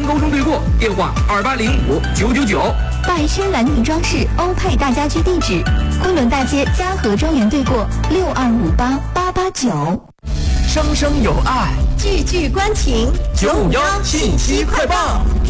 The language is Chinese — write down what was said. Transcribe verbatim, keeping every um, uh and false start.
高中对过，电话二八零五九九九。 百轩蓝庭装饰欧派大家居地址：昆仑大街嘉禾庄园对过六二五八八八九。 生生有爱， 句句关情。 九五幺信息快报。